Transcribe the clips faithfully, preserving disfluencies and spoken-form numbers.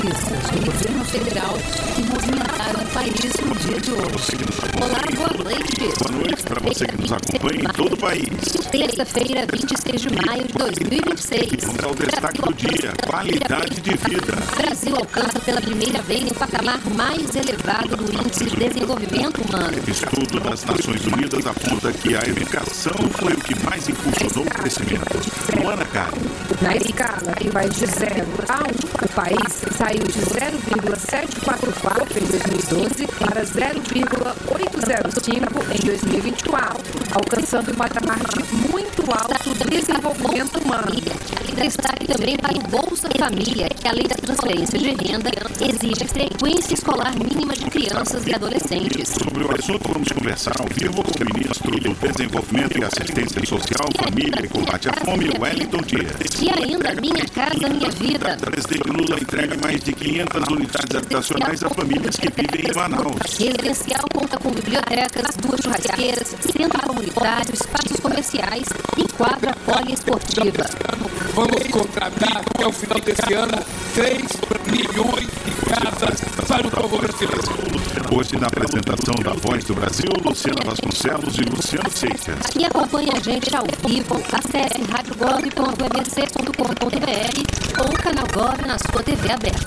conquistas do governo federal que movimentaram o país no dia de hoje. Olá, boa noite. Boa noite para você que nos acompanha em todo o país. Terça-feira, vinte e seis de maio de dois mil e vinte e seis. Vamos ao destaque do dia: qualidade de vida. O Brasil alcança pela primeira vez o patamar mais elevado do Índice de Desenvolvimento Humano. Estudo das Nações Unidas aponta que a educação foi o que mais impulsionou o crescimento. Luana Karen. Na escala que vai de zero a um, o país saiu de zero vírgula setecentos e quarenta e quatro em dois mil e doze para zero vírgula oitocentos e cinco em dois mil e vinte e quatro, alcançando um patamar de muito alto desenvolvimento humano. Destaque também para o Bolsa Família, que além da transferência de renda, exige frequência escolar mínima de crianças e adolescentes. Sobre o assunto, vamos conversar ao vivo com o ministro do Desenvolvimento e Assistência Social, Família e Combate à Fome, Wellington Dias. E ainda Minha Casa Minha Vida. O presidente Lula entrega mais de quinhentas unidades habitacionais a famílias que vivem em Manaus. Residencial conta com bibliotecas, duas churrasqueiras, centro comunitário, espaços comerciais e quadra poliesportiva. Vamos contratar até o final desse ano três milhões de casas para o povo brasileiro. Hoje, na apresentação da Voz do Brasil, Luciana Vasconcelos e Luciano Seixas. E acompanha a gente ao vivo, acesse rádio gov ponto m c ponto com ponto b r ou o canal Gov na sua T V aberta.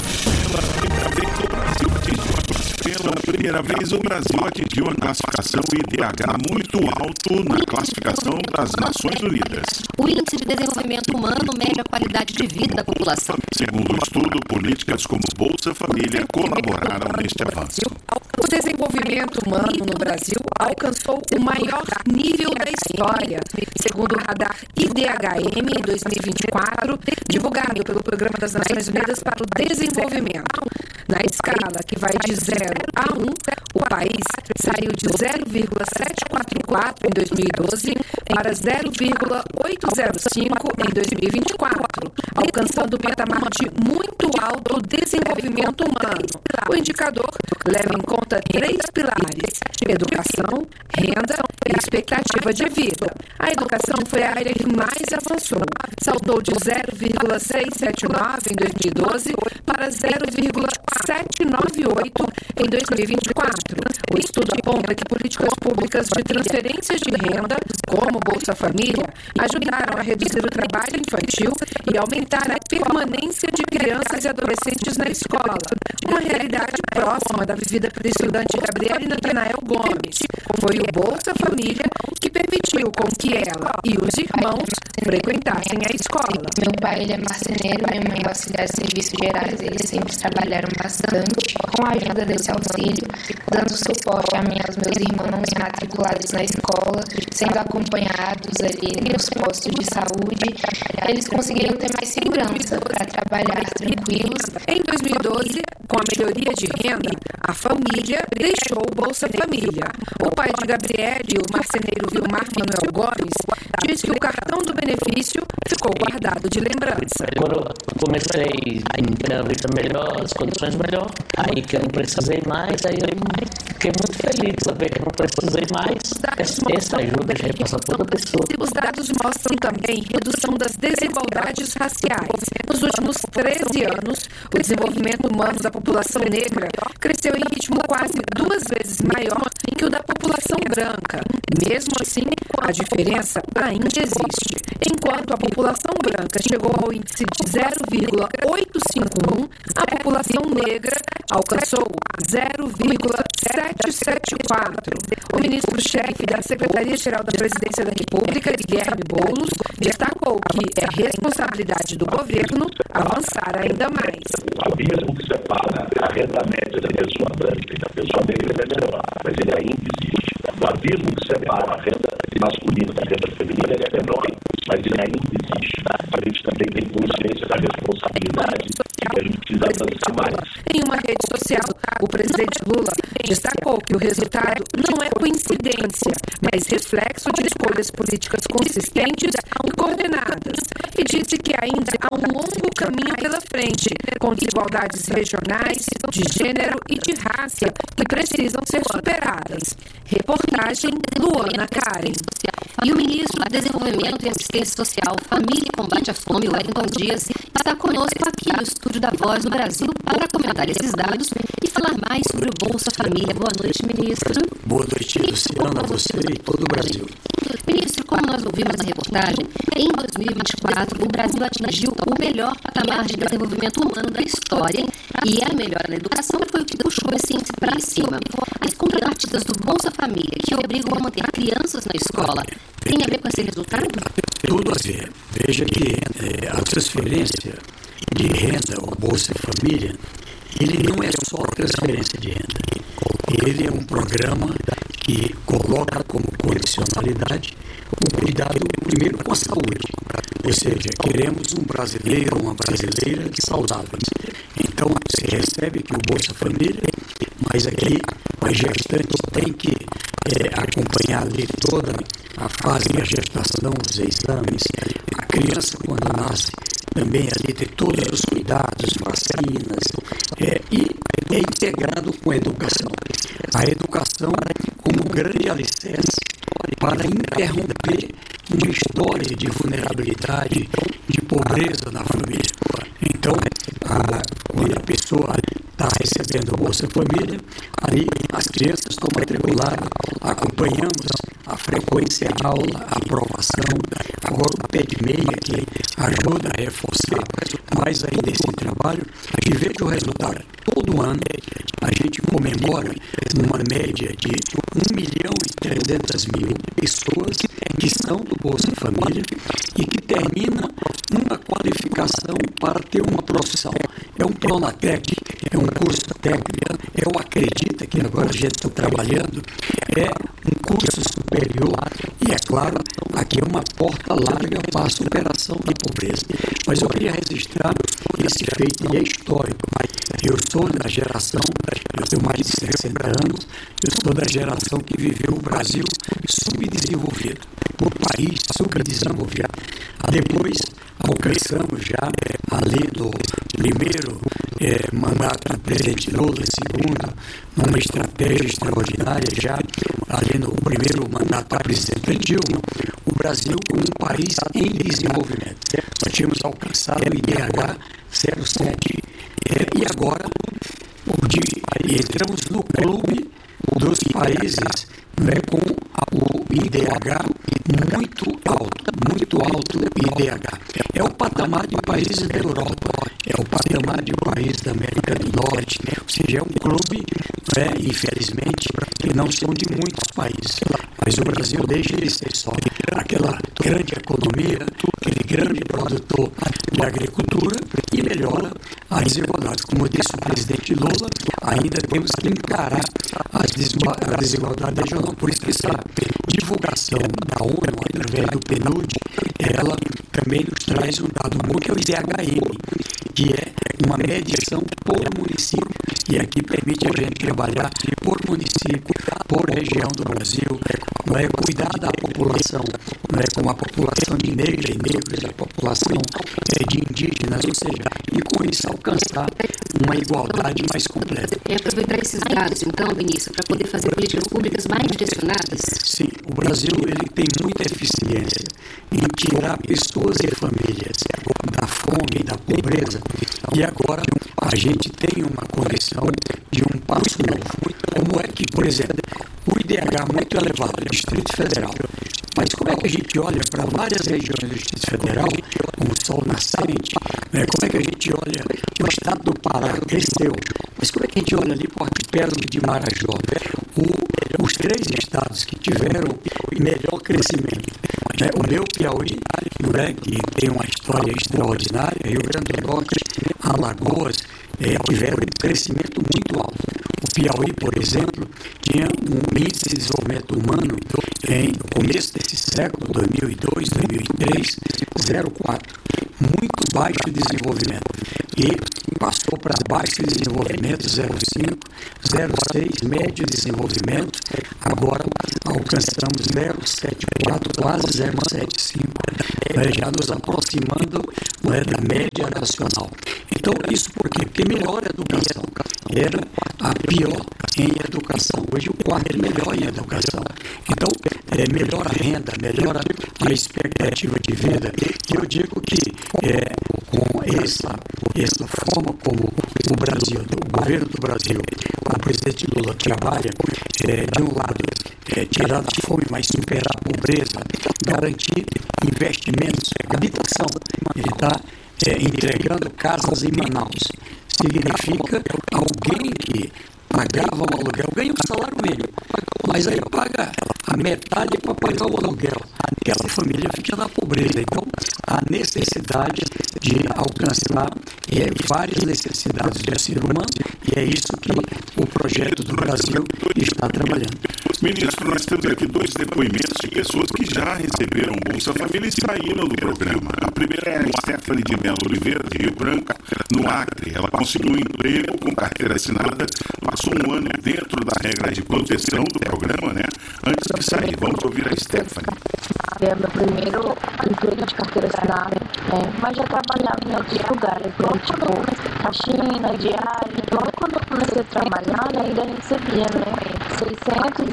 Pela primeira vez, o Brasil atingiu a classificação I D H muito alto na classificação das Nações Unidas. O Índice de Desenvolvimento Humano mede a qualidade de vida da população. Segundo o estudo, políticas como Bolsa Família colaboraram neste avanço. O desenvolvimento humano no Brasil alcançou o maior nível da história, segundo o radar I D H M em dois mil e vinte e quatro, divulgado pelo Programa das Nações Unidas para o Desenvolvimento. Na escala que vai de zero a um, o país saiu de zero vírgula setecentos e quarenta e quatro em dois mil e doze para zero vírgula oitocentos e cinco em dois mil e vinte e quatro, alcançando o patamar de muito alto desenvolvimento humano. O indicador leva em conta três pilares: educação, renda e expectativa de vida. A educação foi a área que mais avançou, saltou de zero vírgula seiscentos e setenta e nove em dois mil e doze para zero vírgula setecentos e noventa e oito em dois mil e vinte e quatro. O estudo aponta que políticas públicas de transferências de renda, como Bolsa Família, ajudaram a reduzir o trabalho infantil e aumentar a permanência de crianças e adolescentes na escola, uma realidade próxima da vivida pelo estudante Gabriele Natanael Gomes. Foi o Bolsa Família que permitiu com que ela e os irmãos frequentassem a escola. Meu pai, ele é marceneiro, minha mãe é auxiliar de serviços gerais, eles sempre trabalharam bastante com a ajuda desse auxílio, dando suporte a mim e aos meus irmãos matriculados na escola, sendo acompanhados ali nos postos de saúde. Eles conseguiram ter mais segurança para trabalhar tranquilos. Em dois mil e doze, com a melhoria de renda, a família deixou o Bolsa Família. O pai de Gabriele, o marceneiro Vilmar Manuel Gomes, diz que o cartão do benefício ficou guardado de lembrança. Quando eu comecei a ter a vida melhor, as condições melhor, aí que eu não precisei mais, aí eu fiquei muito feliz de saber que eu não precisei mais. Essa ajuda já passa para toda pessoa. Os dados mostram também redução das desigualdades raciais. Nos últimos treze anos, o desenvolvimento humano da população negra cresceu em ritmo quase duas vezes maior que o da população branca. Mesmo assim, a diferença ainda existe. Enquanto a população branca chegou ao índice de zero vírgula oitocentos e cinquenta e um, a população negra alcançou zero vírgula setecentos e setenta e quatro. O ministro-chefe da Secretaria-Geral da Presidência da República, Guilherme Boulos, destacou que é responsabilidade do governo avançar ainda mais. O abismo que separa a renda média da pessoa branca e da pessoa negra é menor, mas ele ainda existe. O abismo que separa a renda masculina da renda feminina é menor, mas ele ainda existe. A gente também tem consciência da responsabilidade que a gente precisa avançar mais. Em uma rede social, o presidente Lula destacou que o resultado não é coincidência, mas reflexo de escolhas políticas consistentes e coordenadas. E disse que ainda há um longo caminho pela frente, com desigualdades regionais, de gênero e de raça que precisam ser superadas. Reportagem Luana Karen. E o ministro do Desenvolvimento e Assistência Social, Família e Combate à Fome, Wellington Dias, está conosco aqui no estúdio da Voz do Brasil para comentar esses dados e falar mais sobre o Bolsa Família. Boa noite, ministro. Boa noite, Luciana, a você e todo o Brasil. Ministro, como nós ouvimos na reportagem, em dois mil e vinte e quatro o Brasil atingiu o melhor patamar de desenvolvimento humano da história e a melhora na educação foi o que puxou esse índice para cima. As contrapartidas do Bolsa Família, que obrigam a manter crianças na escola, tem a ver com esse resultado? Tudo a ver. Veja que é, a transferência de renda, o Bolsa Família, ele não é só transferência de renda. Ele é um programa que coloca como condicionalidade o cuidado primeiro com a saúde. Ou seja, queremos um brasileiro, uma brasileira saudável. Então, se recebe aqui o Bolsa Família, mas aqui as gestantes têm que é, acompanhar ali toda a fase da gestação, os exames. A criança, quando nasce, também ali tem todos os cuidados, vacinas, é, e é integrado com a educação. A educação como grande alicerce para interromper uma história de vulnerabilidade, de pobreza na família. Então, a, quando a pessoa está recebendo o Bolsa Família, ali as crianças estão matriculadas, acompanhamos a frequência de aula, a aprovação, agora o pé de meia que ajuda a reforçar mais ainda esse trabalho e veja o resultado. Todo ano a gente comemora uma média de um milhão e trezentas mil pessoas que são do Bolsa Família e que terminam uma qualificação para ter uma profissão. É um Pronatec, é um curso técnico, é o Acredita, que agora a gente está trabalhando, é um curso superior e, é claro, aqui é uma porta larga para a superação da pobreza. Mas eu queria registrar esse feito e é histórico. Eu sou da geração, eu tenho mais de sessenta anos, eu sou da geração que viveu o Brasil subdesenvolvido, o país subdesenvolvido. Depois alcançamos já, ali do primeiro é, mandato do presidente Lula, segundo, numa estratégia extraordinária, já ali no primeiro mandato da presidente Dilma, o Brasil como um país em desenvolvimento. Nós tínhamos alcançado o I D H zero sete é, e agora de, entramos no clube dos países, né, com o I D H muito alto, muito alto I D H. É o patamar de países da Europa, é o patamar de países da América do Norte, ou seja, é um clube, né, infelizmente, que não são de muitos países. Mas o Brasil deixa de ser só aquela grande economia, aquele grande produtor de agricultura e melhora a desigualdade. Como disse o presidente Lula, ainda temos que encarar a desigualdade regional. Por isso, essa divulgação da ONU, através do P N U D, ela também nos traz um dado bom, que é o I D H M, que é uma medição por município, e aqui permite a gente trabalhar por município, por região do Brasil, não é, cuidar da população, não é, como a população de negros e negros, a população é, de indígenas, ou seja, e com isso alcançar uma igualdade mais completa. É aproveitar esses dados, então, ministro, para poder fazer políticas públicas mais direcionadas? Sim, o Brasil ele tem muita eficiência em tirar pessoas e famílias da fome, da pobreza, e agora a gente tem uma condição de um passo novo. Como é que, por exemplo, o I D H muito elevado do Distrito Federal, mas como é que a gente olha para várias regiões do Distrito Federal, com o sol nascente, né? Como é que a gente olha o estado do Pará cresceu, mas como é que a gente olha ali para o arquipélago de Marajó, o, os três estados que tiveram o melhor crescimento, né? O meu Piauí, né, que tem uma história extraordinária, Rio Grande do Norte, Alagoas, é, tiveram um crescimento muito alto. O Piauí, por exemplo, tinha um índice de desenvolvimento humano em, no começo desse século, dois mil e dois, dois mil e três, zero vírgula quatro, muito baixo de desenvolvimento. E passou para baixo de desenvolvimento, zero vírgula cinco, zero vírgula seis, médio de desenvolvimento, agora alcançamos zero vírgula setenta e quatro, quase zero vírgula setenta e cinco, né, já nos aproximando, né, da média nacional. Então, isso por quê? Porque melhora a educação. Era a pior em educação. Hoje o quarto é melhor em educação. Então, é, melhora a renda, melhora a expectativa de vida. Eu digo que é, com essa essa forma como o Brasil, o governo do Brasil, o presidente Lula trabalha, é, de um lado, é, tirar da fome, mas superar a pobreza, garantir investimentos, habitação. Ele está é, entregando casas em Manaus. Significa alguém que pagava o aluguel, ganha um salário mínimo, mas aí paga a metade para pagar o aluguel. Aquela família fica na pobreza. Então, há necessidade de alcançar é, várias necessidades do ser humano, e é isso que o projeto do Brasil está trabalhando. Ministro, nós temos aqui dois depoimentos de pessoas que já receberam Bolsa Família e saíram do programa. A primeira é a Stephanie de Melo Oliveira, de Rio Branco, no Acre. Ela conseguiu um emprego com carteira assinada, passou um ano dentro da regra de proteção do programa, né? Antes de sair. Vamos ouvir a Stephanie. É meu primeiro emprego de carteira assinada, é, mas já trabalhava em outros lugares, né? Tipo faxina, diária. Logo quando eu comecei a trabalhar, eu ainda recebia, né? seiscentos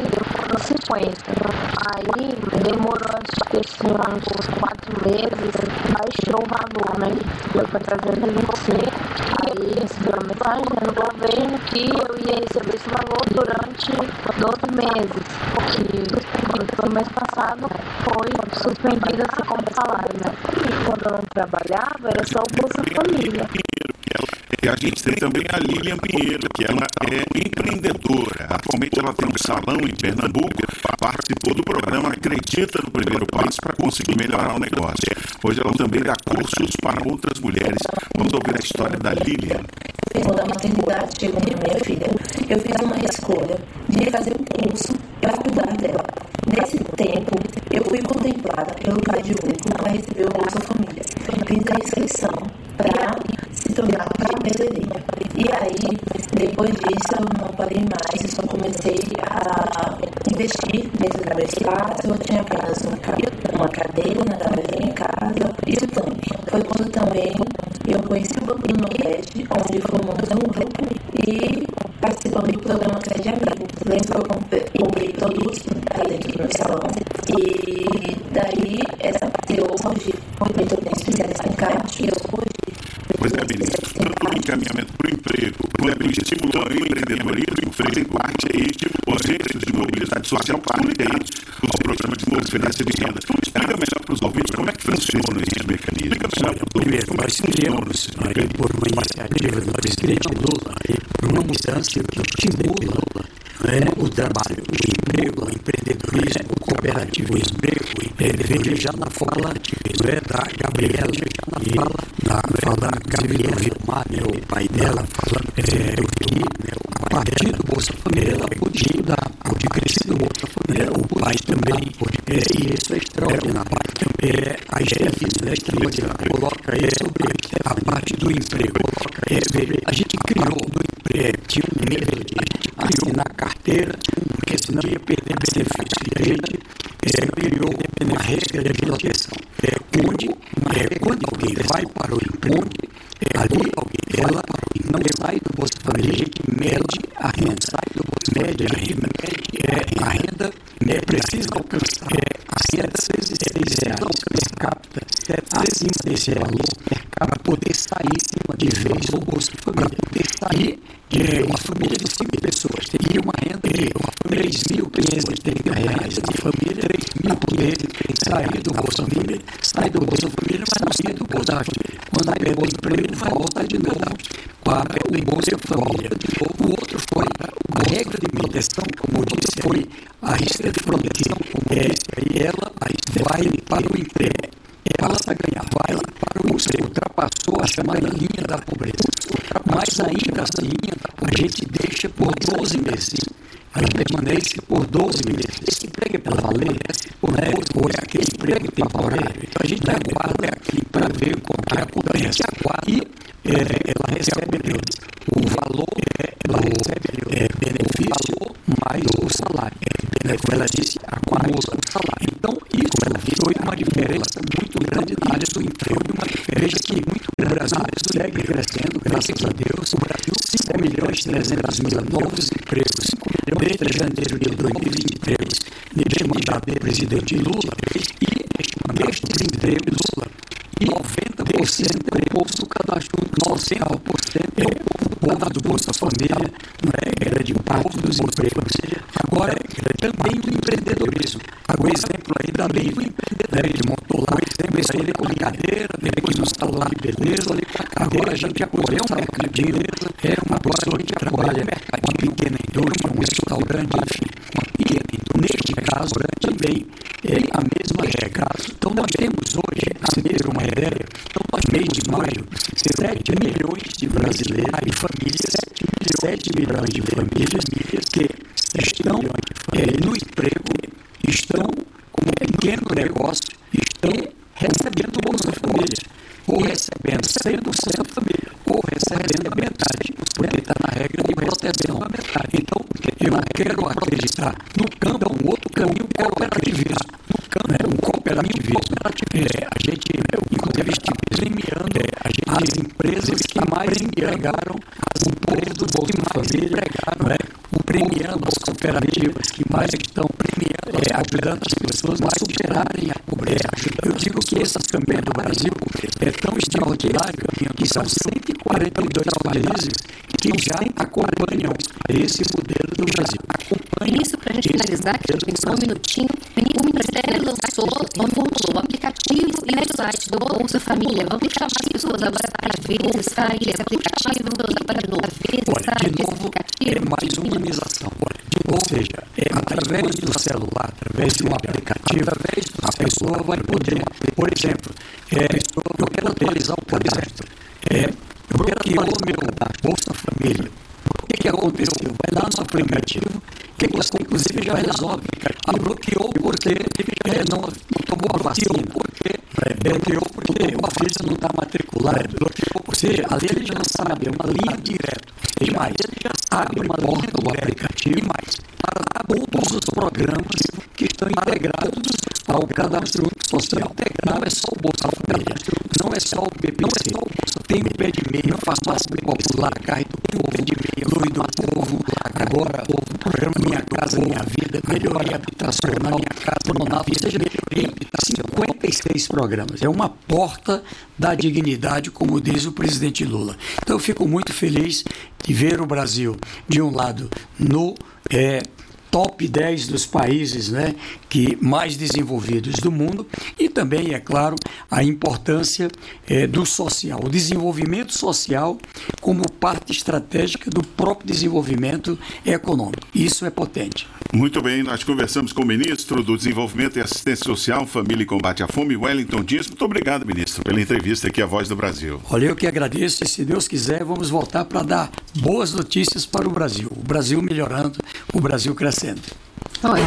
e cinquenta. Aí demorou, acho que uns quatro meses, baixou o valor, né? Foi para trezentos e vinte e cinco. Aí recebi uma mensagem no governo que eu ia receber esse valor durante doze meses, que quando foi mês passado foi suspendida assim como salário, né? E quando eu não trabalhava era só o Bolsa Família. E a gente tem também a Lilian Pinheiro, que ela é empreendedora. Atualmente ela tem um salão em Pernambuco, participou do programa Acredita no Primeiro Passo para conseguir melhorar o negócio. Hoje ela também dá cursos para outras mulheres. Vamos ouvir a história da Lilian. Quando a maternidade chegou para minha filha, eu fiz uma escolha de fazer um curso para cuidar dela. Nesse tempo, eu fui contemplada pelo Cade Único para receber o Bolsa Família. Fiz a inscrição para se tornar cabeleireira. E aí, depois disso, eu não parei mais, eu só comecei a investir dentro do meu espaço. Eu tinha apenas uma cadeira na cabeça em casa e o tanque. Foi quando também eu conheci o Banco do Nordeste, onde formamos um grupo e participamos do programa Crédito Amigo. Lembro que eu comprei produtos para dentro do meu salão e daí essa eu hoje eu tenho especialista em caixa e eu hoje. Pois é, ministro, tanto o encaminhamento para o emprego quanto o estímulo ao empreendedorismo fazem parte aí os eixos de mobilidade social para ligados ao programa de transferência de renda. Explica melhor para os ouvintes como é que funcionam esses mecanismos. Primeiro, nós criamos, aí, por uma iniciativa do presidente Lula, uma mudança que estimula é, o trabalho, o emprego, o empreendedorismo, o cooperativismo. Ele veio já na fala é, da Gabriela, e na fala da Gabriela Vilmar, né, o pai dela, falando é, que né, a partir do Bolsa Família ela pôde estudar, pôde crescer no Bolsa Família, o pai também pôde crescer, e isso é extraordinário. É, a Stephanie coloca é, sobre a parte do emprego. É, a gente criou do emprego, tinha um medo de assinar carteira, porque senão ia perder benefício. E a gente é, criou uma regra de proteção, é, onde é, quando alguém vai para o emprego, é, ali ela não sai do Bolsa Família, a gente mede a renda, sai do Bolsa Família, a renda, é, a renda é, precisa alcançar é, setecentos e seis reais per capita, acima desse valor, para poder sair de vez do Bolsa Família. E é, uma família de cinco pessoas teria uma renda de três mil quinhentos e trinta reais, uma família três mil quinhentos e trinta sair do Bolsa Família, sai do Bolsa Família, mas não sai do Bolsa Família. Quando pega o emprego, vai voltar de novo para o Bolsa Família. O outro foi a regra de proteção, como eu disse, foi a regra de proteção, como eu disse, aí ela vai para o emprego. Ela passa a ganhar, vai para o emprego, ultrapassou a chamada linha da pobreza. Mas ainda assim, a gente deixa por doze meses. Ela permanece por doze meses. Esse emprego é para valer, né? Ou é aquele emprego temporário. Então a gente aguarda aqui para ver como é a acontece. E é, ela recebe o valor, é, ela recebe é, benefício mais o salário. É, ela disse, acumula o salário. Então, isso foi uma diferença muito grande na área do emprego. Veja que o Brasil segue crescendo, graças a Deus. O Brasil, cinco milhões e trezentos mil novos empregos. Desde janeiro de dois mil e vinte e três, neste mandato do presidente Lula, e destes empregos, noventa por cento é o posto do cadastro noventa por cento do povo do Bolsa Família, não é grande parte dos empregos. Agora, também o empreendedorismo. O exemplo aí da Meire, né, ele montou lá, começou ele com brincadeira, depois no salão de beleza, agora a gente apoia um mercadinho, é uma pessoa que trabalha uma pequena indústria, um restaurante, enfim. E neste caso também é a mesma regra. Então nós temos hoje, para ter uma ideia, no mês de maio, sete milhões de brasileiros e famílias, sete milhões de famílias que estão é, no emprego, estão com um pequeno negócio, estão recebendo Bolsa Família, ou recebendo cem por cento família, ou recebendo a metade, porque está na regra de proteção. Então, eu não quero acreditar no campo, é um outro caminho, o cooperativismo. No campo, o cooperativismo. É, a gente, inclusive, está premiando é, a gente, as empresas que mais empregaram as empresas do Bolsa Família, é, o premiando as cooperativas que mais estão premiando, é, ajudando as pessoas a superarem a pobreza. Eu digo que esse caminho do Brasil é tão extraordinário que são cento e quarenta e dois países que já acompanham esse modelo do Brasil. Isso, para a gente finalizar, que a gente tem só um minutinho, o Ministério lançou, formulou o aplicativo e o site do Bolsa Família. Vamos chamar as pessoas agora para ver esse site, esse aplicativo, usar para de novo. Olha, de novo, é mais humanização. Ou seja, é através do celular, através de um aplicativo, a pessoa vai poder, por exemplo, é, eu quero atualizar o cadastro, é, eu quero atualizar o meu Bolsa Família. O que, que aconteceu? Vai lá no aplicativo, que você inclusive já resolve. Ah, bloqueou porque é, não, não tomou a vacina, porque é, bloqueou porque a filha não está matriculada, bloqueou, ou seja, ali ele já sabe, é uma linha direta. E mais, ele já abre uma porta do aplicativo e mais, para todos os programas que estão integrados ao cadastro social. Não é só o Bolsa Família, não é só o B P C, tem o Pé de Meia, Farmácia Popular, Carreto, o Pé de Meia, Luz do Povo, agora o programa Minha Casa Minha Vida, Melhoria Habitacional, Minha Casa Monal, ou seja, tem cinquenta e seis programas. É uma porta da dignidade, como diz o presidente Lula. Então eu fico muito feliz de ver o Brasil, de um lado, no é, top dez dos países, né, que mais desenvolvidos do mundo, e também, é claro, a importância é, do social, o desenvolvimento social como parte estratégica do próprio desenvolvimento econômico. Isso é potente. Muito bem, nós conversamos com o ministro do Desenvolvimento e Assistência Social, Família e Combate à Fome, Wellington Dias. Muito obrigado, ministro, pela entrevista aqui à Voz do Brasil. Olha, eu que agradeço, e se Deus quiser, vamos voltar para dar boas notícias para o Brasil. O Brasil melhorando, o Brasil crescendo. Oi.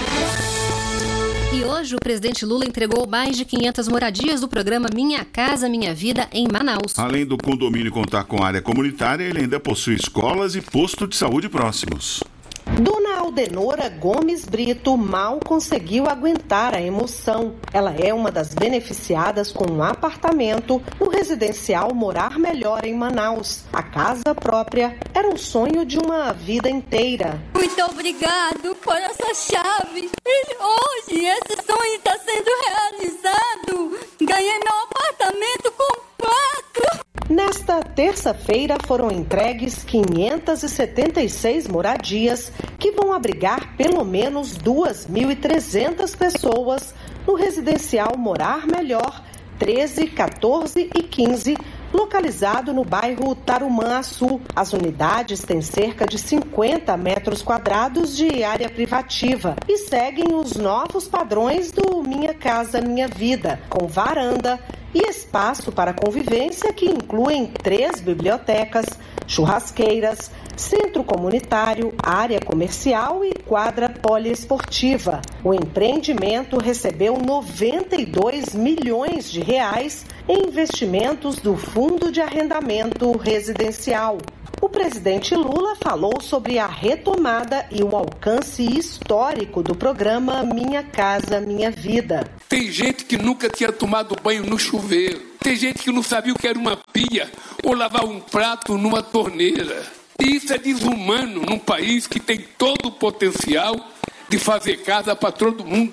E hoje o presidente Lula entregou mais de quinhentas moradias do programa Minha Casa Minha Vida em Manaus. Além do condomínio contar com área comunitária, ele ainda possui escolas e posto de saúde próximos. Dona Aldenora Gomes Brito mal conseguiu aguentar a emoção. Ela é uma das beneficiadas com um apartamento no residencial Morar Melhor em Manaus. A casa própria era um sonho de uma vida inteira. Muito obrigado por essa chave. E hoje esse sonho está sendo realizado. Ganhei meu apartamento completo. Nesta terça-feira foram entregues quinhentas e setenta e seis moradias que vão abrigar pelo menos duas mil e trezentas pessoas no residencial Morar Melhor treze, quatorze e quinze, localizado no bairro Tarumã-Açu. As unidades têm cerca de cinquenta metros quadrados de área privativa e seguem os novos padrões do Minha Casa Minha Vida, com varanda e espaço para convivência que incluem três bibliotecas, churrasqueiras, centro comunitário, área comercial e quadra poliesportiva. O empreendimento recebeu noventa e dois milhões de reais em investimentos do Fundo de Arrendamento Residencial. O presidente Lula falou sobre a retomada e o alcance histórico do programa Minha Casa Minha Vida. Tem gente que nunca tinha tomado banho no chuveiro. Tem gente que não sabia o que era uma pia ou lavar um prato numa torneira. E isso é desumano num país que tem todo o potencial de fazer casa para todo mundo.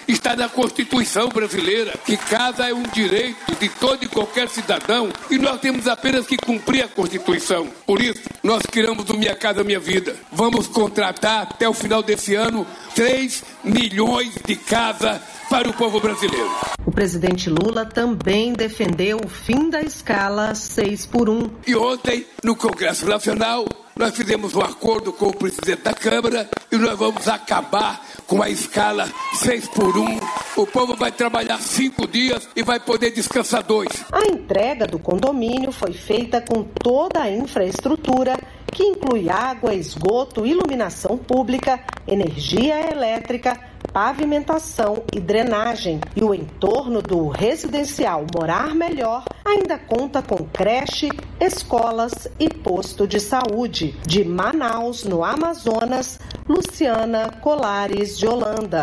Está na Constituição brasileira, que casa é um direito de todo e qualquer cidadão e nós temos apenas que cumprir a Constituição. Por isso, nós criamos o Minha Casa Minha Vida. Vamos contratar até o final desse ano três milhões de casas para o povo brasileiro. O presidente Lula também defendeu o fim da escala seis por um. E ontem, no Congresso Nacional, nós fizemos um acordo com o presidente da Câmara e nós vamos acabar com a escala seis por um. O povo vai trabalhar cinco dias e vai poder descansar dois. A entrega do condomínio foi feita com toda a infraestrutura, que inclui água, esgoto, iluminação pública, energia elétrica, pavimentação e drenagem. E o entorno do residencial Morar Melhor ainda conta com creche, escolas e posto de saúde. De Manaus, no Amazonas, Luciana Colares de Holanda.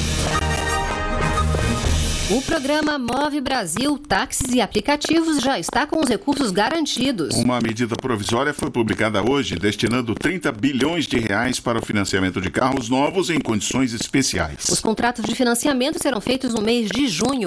O programa Move Brasil Táxis e Aplicativos já está com os recursos garantidos. Uma medida provisória foi publicada hoje, destinando trinta bilhões de reais para o financiamento de carros novos em condições especiais. Os contratos de financiamento serão feitos no mês de junho.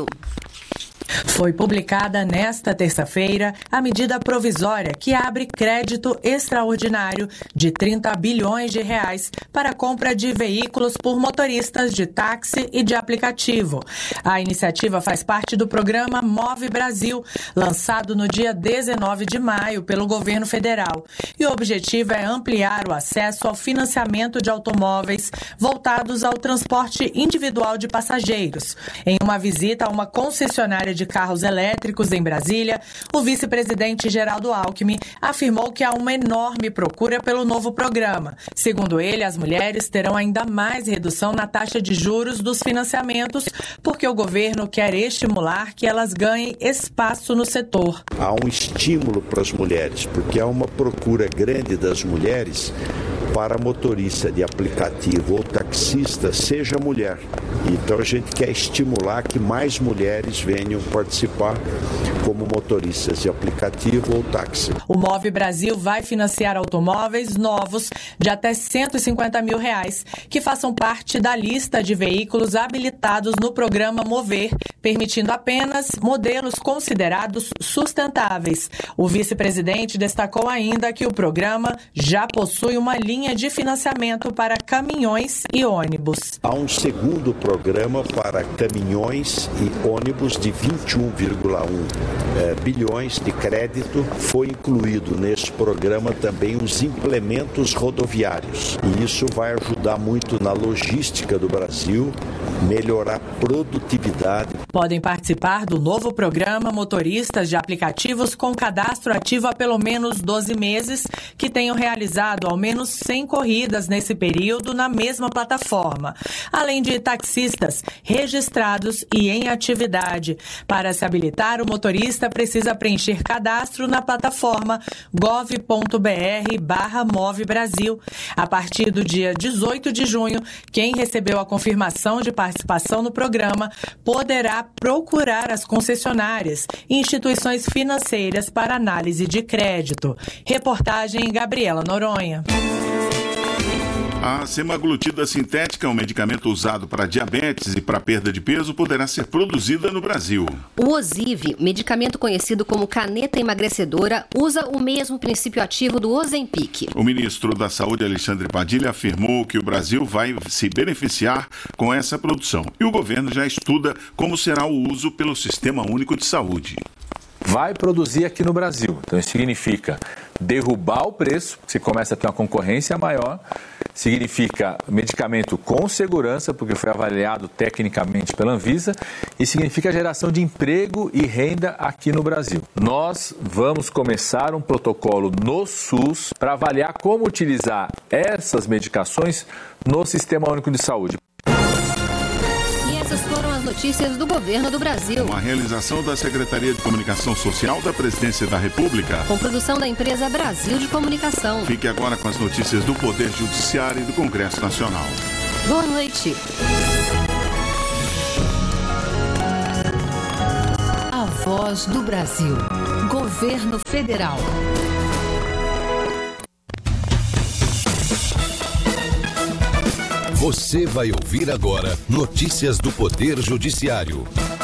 Foi publicada nesta terça-feira a medida provisória que abre crédito extraordinário de trinta bilhões de reais para a compra de veículos por motoristas de táxi e de aplicativo. A iniciativa faz parte do programa Move Brasil, lançado no dia dezenove de maio pelo governo federal. E o objetivo é ampliar o acesso ao financiamento de automóveis voltados ao transporte individual de passageiros. Em uma visita a uma concessionária de carros elétricos em Brasília, o vice-presidente Geraldo Alckmin afirmou que há uma enorme procura pelo novo programa. Segundo ele, as mulheres terão ainda mais redução na taxa de juros dos financiamentos, porque o governo quer estimular que elas ganhem espaço no setor. Há um estímulo para as mulheres, porque há uma procura grande das mulheres para motorista de aplicativo ou taxista seja mulher. Então a gente quer estimular que mais mulheres venham participar como motoristas de aplicativo ou táxi. O Move Brasil vai financiar automóveis novos de até cento e cinquenta mil reais, que façam parte da lista de veículos habilitados no programa Mover, permitindo apenas modelos considerados sustentáveis. O vice-presidente destacou ainda que o programa já possui uma linha de financiamento para caminhões e ônibus. Há um segundo programa para caminhões e ônibus de vinte e um vírgula um eh, bilhões de crédito. Foi incluído nesse programa também os implementos rodoviários. E isso vai ajudar muito na logística do Brasil, melhorar a produtividade. Podem participar do novo programa motoristas de aplicativos com cadastro ativo há pelo menos doze meses, que tenham realizado ao menos cem corridas nesse período na mesma plataforma, além de taxistas registrados e em atividade. Para se habilitar, o motorista precisa preencher cadastro na plataforma gov ponto br barra Move Brasil. A partir do dia dezoito de junho, quem recebeu a confirmação de participação no programa poderá procurar as concessionárias e instituições financeiras para análise de crédito. Reportagem Gabriela Noronha. A semaglutida sintética, um medicamento usado para diabetes e para perda de peso, poderá ser produzida no Brasil. O Ozivy, medicamento conhecido como caneta emagrecedora, usa o mesmo princípio ativo do Ozempic. O ministro da Saúde, Alexandre Padilha, afirmou que o Brasil vai se beneficiar com essa produção. E o governo já estuda como será o uso pelo Sistema Único de Saúde. Vai produzir aqui no Brasil. Então isso significa derrubar o preço, você começa a ter uma concorrência maior, significa medicamento com segurança, porque foi avaliado tecnicamente pela Anvisa, e significa geração de emprego e renda aqui no Brasil. Nós vamos começar um protocolo no SUS para avaliar como utilizar essas medicações no Sistema Único de Saúde. Essas foram as notícias do governo do Brasil. Uma realização da Secretaria de Comunicação Social da Presidência da República. Com produção da empresa Brasil de Comunicação. Fique agora com as notícias do Poder Judiciário e do Congresso Nacional. Boa noite. A Voz do Brasil. Governo Federal. Você vai ouvir agora notícias do Poder Judiciário.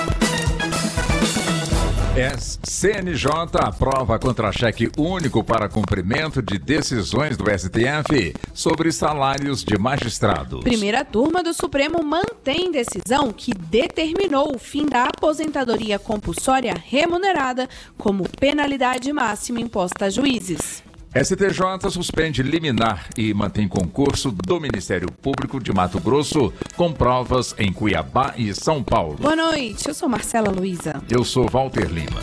C N J aprova contra-cheque único para cumprimento de decisões do S T F sobre salários de magistrados. Primeira turma do Supremo mantém decisão que determinou o fim da aposentadoria compulsória remunerada como penalidade máxima imposta a juízes. S T J suspende liminar e mantém concurso do Ministério Público de Mato Grosso com provas em Cuiabá e São Paulo. Boa noite, eu sou Marcela Luiza. Eu sou Walter Lima.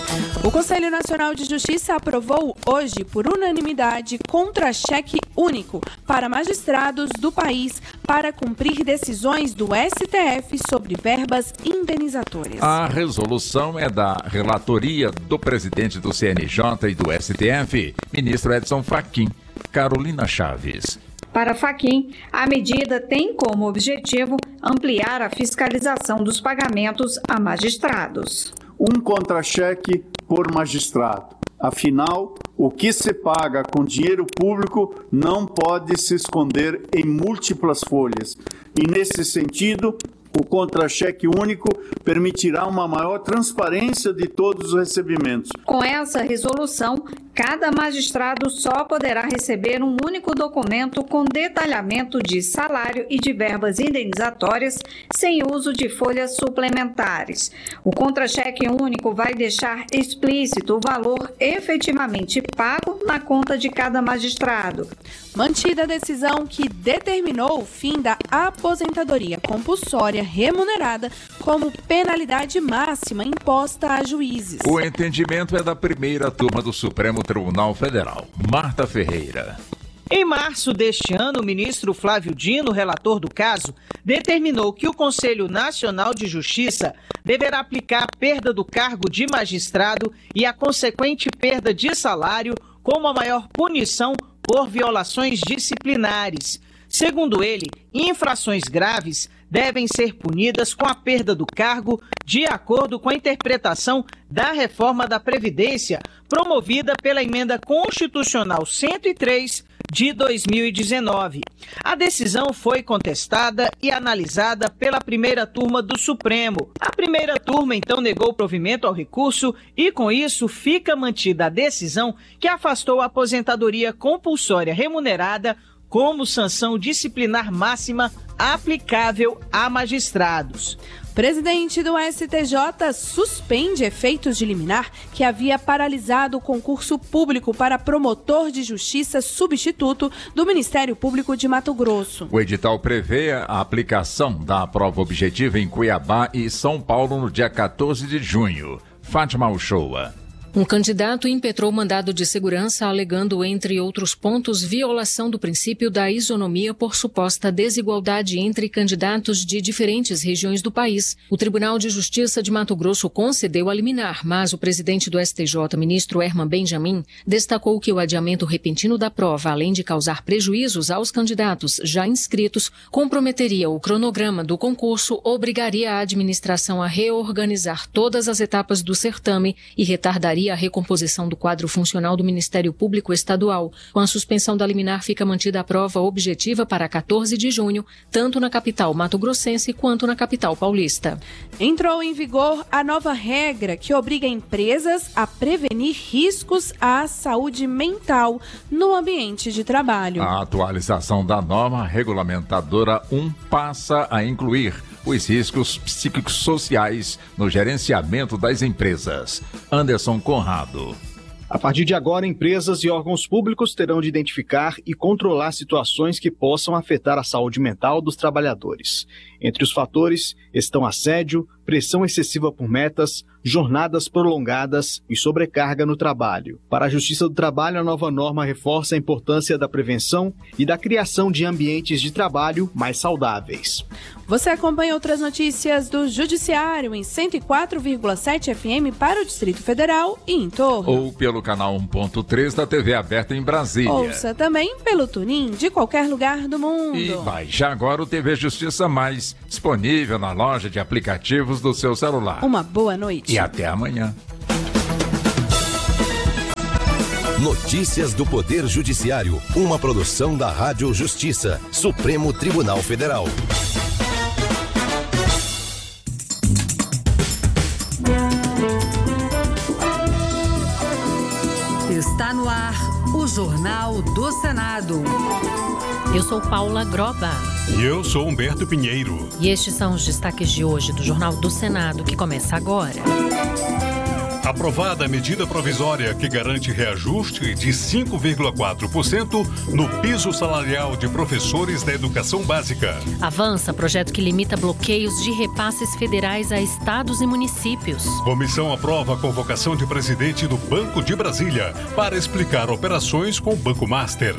O Conselho Nacional de Justiça aprovou hoje, por unanimidade, contra-cheque único para magistrados do país para cumprir decisões do S T F sobre verbas indenizatórias. A resolução é da relatoria do presidente do C N J e do S T F, ministro Edson Fachin. Carolina Chaves. Para Fachin, a medida tem como objetivo ampliar a fiscalização dos pagamentos a magistrados. Um contra-cheque por magistrado. Afinal, o que se paga com dinheiro público não pode se esconder em múltiplas folhas. E, nesse sentido, o contra-cheque único permitirá uma maior transparência de todos os recebimentos. Com essa resolução, cada magistrado só poderá receber um único documento com detalhamento de salário e de verbas indenizatórias, sem uso de folhas suplementares. O contra-cheque único vai deixar explícito o valor efetivamente pago na conta de cada magistrado. Mantida a decisão que determinou o fim da aposentadoria compulsória remunerada como penalidade máxima imposta a juízes. O entendimento é da primeira turma do Supremo Tribunal Federal. Marta Ferreira. Em março deste ano, o ministro Flávio Dino, relator do caso, determinou que o Conselho Nacional de Justiça deverá aplicar a perda do cargo de magistrado e a consequente perda de salário como a maior punição por violações disciplinares. Segundo ele, infrações graves devem ser punidas com a perda do cargo de acordo com a interpretação da reforma da Previdência promovida pela Emenda Constitucional cento e três de dois mil e dezenove. A decisão foi contestada e analisada pela primeira turma do Supremo. A primeira turma então negou provimento ao recurso e, com isso, fica mantida a decisão que afastou a aposentadoria compulsória remunerada como sanção disciplinar máxima aplicável a magistrados. Presidente do S T J suspende efeitos de liminar que havia paralisado o concurso público para promotor de justiça substituto do Ministério Público de Mato Grosso. O edital prevê a aplicação da prova objetiva em Cuiabá e São Paulo no dia quatorze de junho. Fátima Uchoa. Um candidato impetrou mandado de segurança alegando, entre outros pontos, violação do princípio da isonomia por suposta desigualdade entre candidatos de diferentes regiões do país. O Tribunal de Justiça de Mato Grosso concedeu a liminar, mas o presidente do S T J, ministro Herman Benjamin, destacou que o adiamento repentino da prova, além de causar prejuízos aos candidatos já inscritos, comprometeria o cronograma do concurso, obrigaria a administração a reorganizar todas as etapas do certame e retardaria a recomposição do quadro funcional do Ministério Público Estadual. Com a suspensão da liminar, fica mantida a prova objetiva para quatorze de junho, tanto na capital mato-grossense quanto na capital paulista. Entrou em vigor a nova regra que obriga empresas a prevenir riscos à saúde mental no ambiente de trabalho. A atualização da norma regulamentadora um passa a incluir os riscos psicossociais no gerenciamento das empresas. Anderson Conrado. A partir de agora, empresas e órgãos públicos terão de identificar e controlar situações que possam afetar a saúde mental dos trabalhadores. Entre os fatores estão assédio, pressão excessiva por metas, jornadas prolongadas e sobrecarga no trabalho. Para a Justiça do Trabalho, a nova norma reforça a importância da prevenção e da criação de ambientes de trabalho mais saudáveis. Você acompanha outras notícias do Judiciário em cento e quatro vírgula sete F M para o Distrito Federal e em torno. Ou pelo canal um ponto três da T V aberta em Brasília. Ouça também pelo Tunin de qualquer lugar do mundo. E baixe agora o T V Justiça Mais, disponível na loja de aplicativos do seu celular. Uma boa noite. E até amanhã. Notícias do Poder Judiciário, uma produção da Rádio Justiça, Supremo Tribunal Federal. Está no ar o Jornal do Senado. Eu sou Paula Groba. E eu sou Humberto Pinheiro. E estes são os destaques de hoje do Jornal do Senado, que começa agora. Aprovada a medida provisória que garante reajuste de cinco vírgula quatro por cento no piso salarial de professores da educação básica. Avança projeto que limita bloqueios de repasses federais a estados e municípios. Comissão aprova a convocação de presidente do Banco de Brasília para explicar operações com o Banco Master.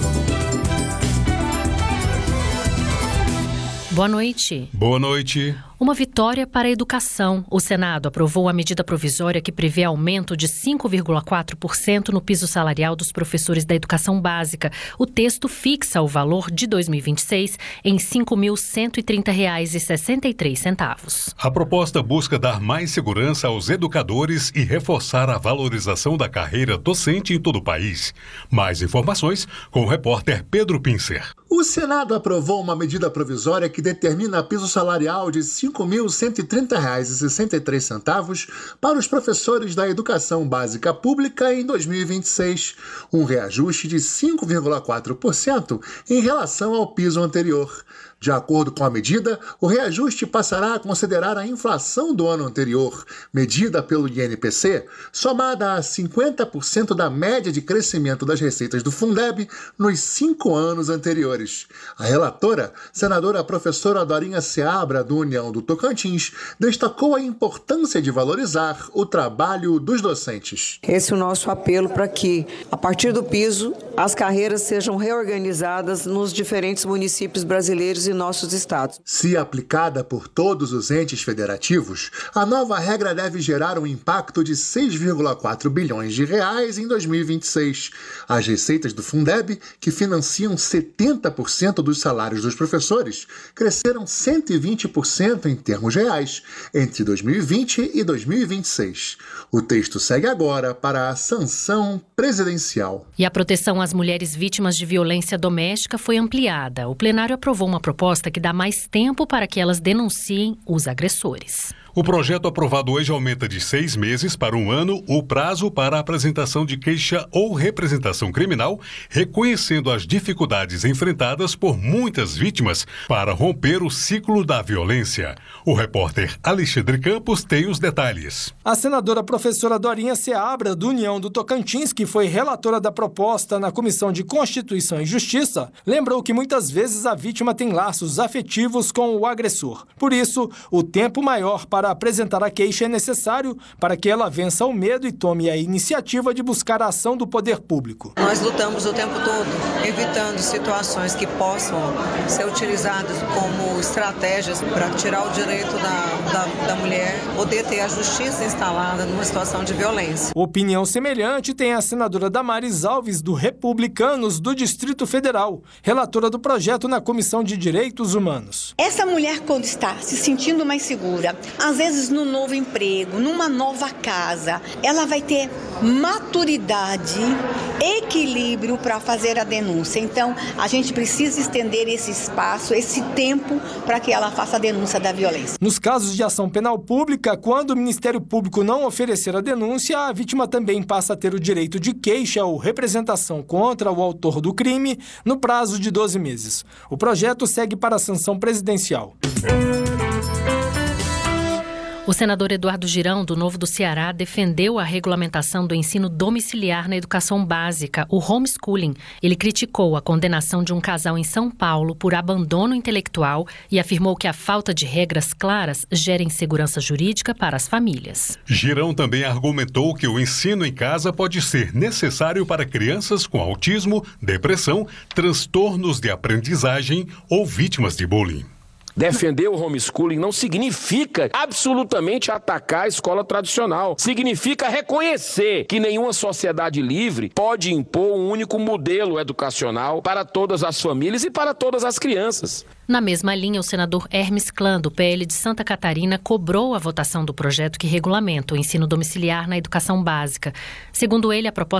Boa noite. Boa noite. Uma vitória para a educação. O Senado aprovou a medida provisória que prevê aumento de cinco vírgula quatro por cento no piso salarial dos professores da educação básica. O texto fixa o valor de dois mil e vinte e seis em cinco mil cento e trinta reais e sessenta e três centavos. A proposta busca dar mais segurança aos educadores e reforçar a valorização da carreira docente em todo o país. Mais informações com o repórter Pedro Pincer. O Senado aprovou uma medida provisória que determina piso salarial de cinco mil cento e trinta reais e sessenta e três centavos para os professores da educação básica pública em dois mil e vinte e seis, um reajuste de cinco vírgula quatro por cento em relação ao piso anterior. De acordo com a medida, o reajuste passará a considerar a inflação do ano anterior, medida pelo I N P C, somada a cinquenta por cento da média de crescimento das receitas do Fundeb nos cinco anos anteriores. A relatora, senadora professora Dorinha Seabra, do União do Tocantins, destacou a importância de valorizar o trabalho dos docentes. Esse é o nosso apelo para que, a partir do piso, as carreiras sejam reorganizadas nos diferentes municípios brasileiros e nossos estados. Se aplicada por todos os entes federativos, a nova regra deve gerar um impacto de seis vírgula quatro bilhões de reais em dois mil e vinte e seis. As receitas do Fundeb, que financiam setenta por cento dos salários dos professores, cresceram cento e vinte por cento em termos reais entre dois mil e vinte e dois mil e vinte e seis. O texto segue agora para a sanção presidencial. E a proteção às mulheres vítimas de violência doméstica foi ampliada. O plenário aprovou uma proposta que dá mais tempo para que elas denunciem os agressores. O projeto aprovado hoje aumenta de seis meses para um ano o prazo para a apresentação de queixa ou representação criminal, reconhecendo as dificuldades enfrentadas por muitas vítimas para romper o ciclo da violência. O repórter Alexandre Campos tem os detalhes. A senadora professora Dorinha Seabra, do União do Tocantins, que foi relatora da proposta na Comissão de Constituição e Justiça, lembrou que muitas vezes a vítima tem laços afetivos com o agressor. Por isso, o tempo maior para apresentar a queixa é necessário para que ela vença o medo e tome a iniciativa de buscar a ação do poder público. Nós lutamos o tempo todo, evitando situações que possam ser utilizadas como estratégias para tirar o direito da, da, da mulher poder ter a justiça instalada numa situação de violência. Opinião semelhante tem a senadora Damares Alves, do Republicanos do Distrito Federal, relatora do projeto na Comissão de Direitos Humanos. Essa mulher, quando está se sentindo mais segura, às vezes no novo emprego, numa nova casa, ela vai ter maturidade, equilíbrio para fazer a denúncia. Então, a gente precisa estender esse espaço, esse tempo, para que ela faça a denúncia da violência. Nos casos de ação penal pública, quando o Ministério Público não oferecer a denúncia, a vítima também passa a ter o direito de queixa ou representação contra o autor do crime no prazo de doze meses. O projeto segue para a sanção presidencial. O senador Eduardo Girão, do Novo do Ceará, defendeu a regulamentação do ensino domiciliar na educação básica, o homeschooling. Ele criticou a condenação de um casal em São Paulo por abandono intelectual e afirmou que a falta de regras claras gera insegurança jurídica para as famílias. Girão também argumentou que o ensino em casa pode ser necessário para crianças com autismo, depressão, transtornos de aprendizagem ou vítimas de bullying. Defender o homeschooling não significa absolutamente atacar a escola tradicional. Significa reconhecer que nenhuma sociedade livre pode impor um único modelo educacional para todas as famílias e para todas as crianças. Na mesma linha, o senador Hermes Clã, do P L de Santa Catarina, cobrou a votação do projeto que regulamenta o ensino domiciliar na educação básica. Segundo ele, a proposta